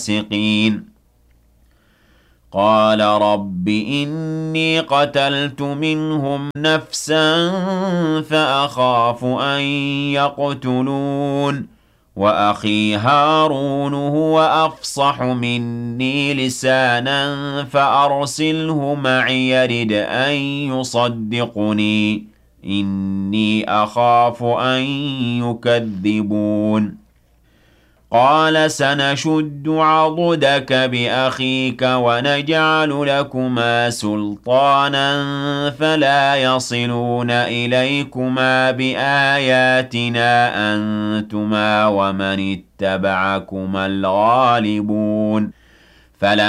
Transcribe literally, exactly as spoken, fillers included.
فاسقين قال رب إني قتلت منهم نفسا فأخاف أن يقتلون وأخي هارون هو أفصح مني لسانا فأرسله معي يرد أن يصدقني إني أخاف أن يكذبون قال سنشد عضدك بأخيك ونجعل لكما سلطانا فلا يصلون إليكما بآياتنا أنتما ومن اتبعكما الغالبون فلما